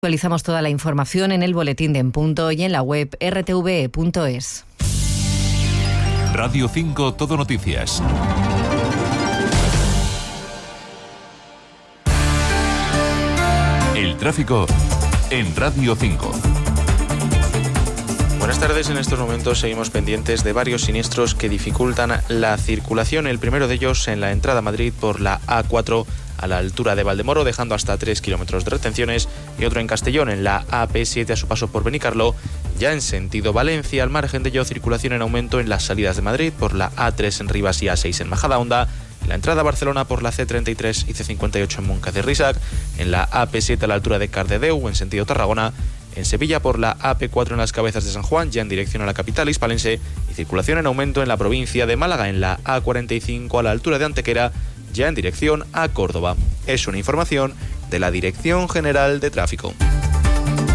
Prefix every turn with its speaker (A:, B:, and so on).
A: Actualizamos toda la información en el boletín de En Punto y en la web rtve.es.
B: Radio 5 Todo Noticias. El tráfico en Radio 5.
C: Buenas tardes, en estos momentos seguimos pendientes de varios siniestros que dificultan la circulación. El primero de ellos en la entrada a Madrid por la A4 a la altura de Valdemoro, dejando hasta 3 kilómetros de retenciones, y otro en Castellón en la AP7 a su paso por Benicarló, ya en sentido Valencia. Al margen de ello, circulación en aumento en las salidas de Madrid por la A3 en Rivas y A6 en Majadahonda, en la entrada a Barcelona por la C33 y C58 en Moncada y Risac, en la AP7 a la altura de Cardedeu en sentido Tarragona, en Sevilla por la AP4 en las Cabezas de San Juan, ya en dirección a la capital hispalense, y circulación en aumento en la provincia de Málaga en la A45 a la altura de Antequera, ya en dirección a Córdoba. Es una información de la Dirección General de Tráfico.